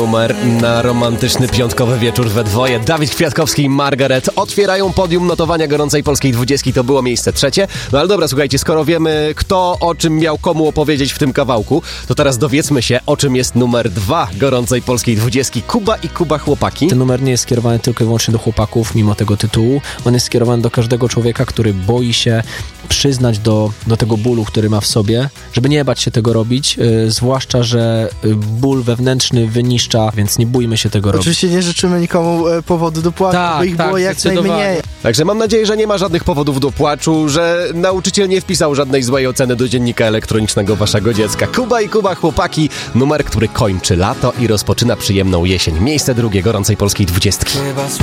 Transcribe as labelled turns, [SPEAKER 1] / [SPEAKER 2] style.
[SPEAKER 1] numer na romantyczny piątkowy wieczór we dwoje. Dawid Kwiatkowski i Margaret otwierają podium notowania gorącej polskiej 20. To było miejsce trzecie. No ale dobra, słuchajcie, skoro wiemy, kto o czym miał komu opowiedzieć w tym kawałku, to teraz dowiedzmy się, o czym jest numer 2 gorącej polskiej 20. Kuba i Kuba chłopaki.
[SPEAKER 2] Ten numer nie jest skierowany tylko i wyłącznie do chłopaków, mimo tego tytułu. On jest skierowany do każdego człowieka, który boi się przyznać do tego bólu, który ma w sobie, żeby nie bać się tego robić, zwłaszcza, że ból wewnętrzny wyniszcza, więc nie bójmy się tego robić.
[SPEAKER 3] Oczywiście nie życzymy nikomu powodu do płaczu, bo ich było jak najmniej.
[SPEAKER 1] Także mam nadzieję, że nie ma żadnych powodów do płaczu, że nauczyciel nie wpisał żadnej złej oceny do dziennika elektronicznego waszego dziecka. Kuba i Kuba chłopaki, numer, który kończy lato i rozpoczyna przyjemną jesień. Miejsce drugie gorącej polskiej 20.